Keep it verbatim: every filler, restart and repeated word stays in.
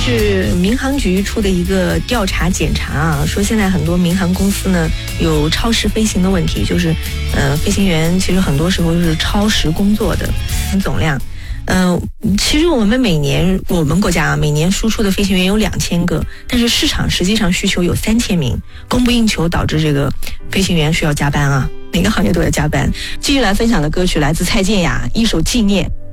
是民航局出的一个调查检查啊，说现在很多民航公司呢有超时飞行的问题，就是呃飞行员其实很多时候是超时工作的总量。呃，其实我们每年我们国家啊每年输出的飞行员有两千个，但是市场实际上需求有三千名，供不应求导致这个飞行员需要加班啊，每个行业都要加班。继续来分享的歌曲来自蔡健雅，一首《纪念》。